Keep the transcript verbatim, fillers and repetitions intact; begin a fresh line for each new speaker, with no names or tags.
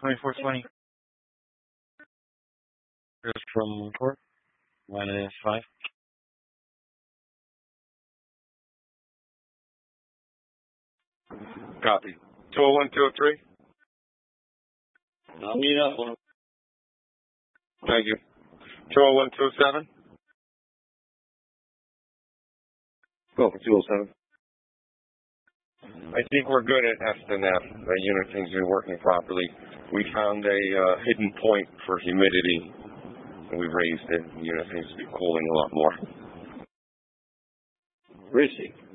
twenty-four twenty. Here's from Port. Line is five.
Copy. two oh one, two oh three.
I'll meet up one.
Thank you. two oh one, two oh seven.
Go for two oh seven.
I think we're good at S N F. The unit seems to be working properly. We found a uh, hidden point for humidity, and we've raised it. The unit seems to be cooling a lot more.
Where is he?